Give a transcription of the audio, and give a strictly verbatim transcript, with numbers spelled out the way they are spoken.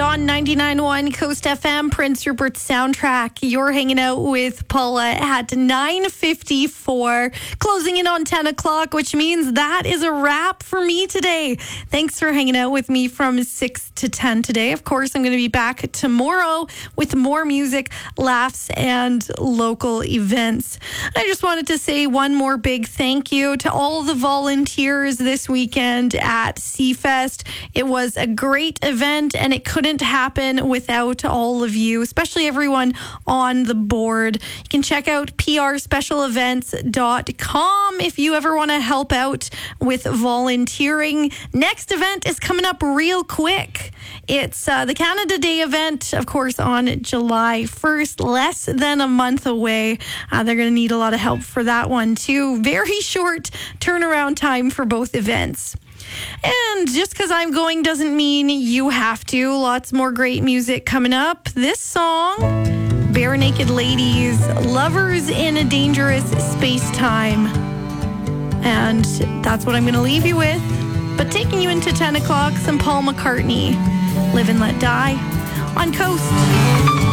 on ninety-nine point one Coast F M, Prince Rupert Soundtrack. You're hanging out with Paula at nine fifty-four, closing in on ten o'clock, which means that is a wrap for me today. Thanks for hanging out with me from six to ten today. Of course, I'm going to be back tomorrow with more music, laughs, and local events. I just wanted to say one more big thank you to all the volunteers this weekend at Seafest. It was a great event, and it couldn't happen without all of you, especially everyone on the board. You can check out p r special events dot com if you ever want to help out with volunteering. Next event is coming up real quick. It's uh, the Canada Day event, of course, on July first, less than a month away. Uh, they're going to need a lot of help for that one, too. Very short turnaround time for both events. And just because I'm going doesn't mean you have to. Lots more great music coming up. This song, Bare Naked Ladies, Lovers in a Dangerous Space-Time. And that's what I'm going to leave you with. But taking you into ten o'clock, some Paul McCartney, Live and Let Die on Coast.